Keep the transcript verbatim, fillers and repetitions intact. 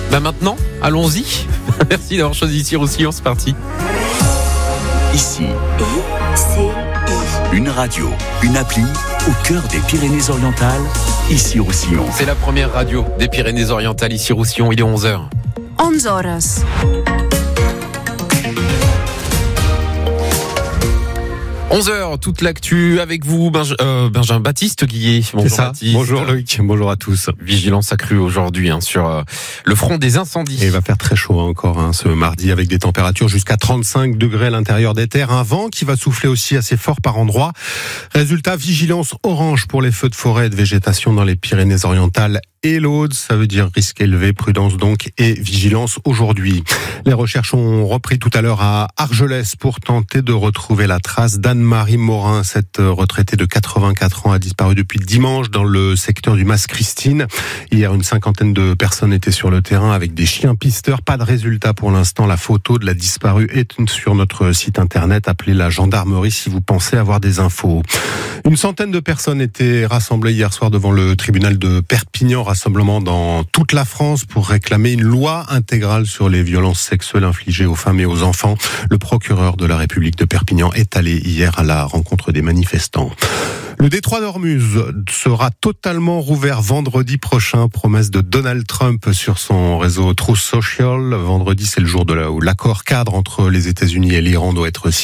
Bah maintenant, allons-y. Merci d'avoir choisi Ici Roussillon, c'est parti. Ici, I C I. une radio, une appli au cœur des Pyrénées-Orientales, Ici Roussillon. C'est la première radio des Pyrénées-Orientales, Ici Roussillon, il est onze heures. onze horas. onze heures, toute l'actu avec vous, Benj- euh, Benjamin Baptiste Guillet. C'est ça. Baptiste. Bonjour Loïc, bonjour à tous. Vigilance accrue aujourd'hui hein, sur euh, le front des incendies. Et il va faire très chaud hein, encore hein, ce mardi avec des températures jusqu'à trente-cinq degrés à l'intérieur des terres. Un vent qui va souffler aussi assez fort par endroits. Résultat, vigilance orange pour les feux de forêt et de végétation dans les Pyrénées-Orientales et l'Aude. Ça veut dire risque élevé, prudence donc et vigilance aujourd'hui. Les recherches ont repris tout à l'heure à Argelès pour tenter de retrouver la trace d'Anne-Marie Morin. Cette retraitée de quatre-vingt-quatre ans a disparu depuis dimanche dans le secteur du Mas-Christine. Hier, une cinquantaine de personnes étaient sur le terrain avec des chiens pisteurs. Pas de résultat pour l'instant. La photo de la disparue est sur notre site internet. Appelez la gendarmerie si vous pensez avoir des infos. Une centaine de personnes étaient rassemblées hier soir devant le tribunal de Perpignan. Rassemblement dans toute la France pour réclamer une loi intégrale sur les violences sexuelles infligées aux femmes et aux enfants. Le procureur de la République de Perpignan est allé hier à la rencontre des manifestants. Le détroit d'Ormuz sera totalement rouvert vendredi prochain, promesse de Donald Trump sur son réseau Truth Social. Vendredi, c'est le jour de la, où l'accord cadre entre les États-Unis et l'Iran doit être signé.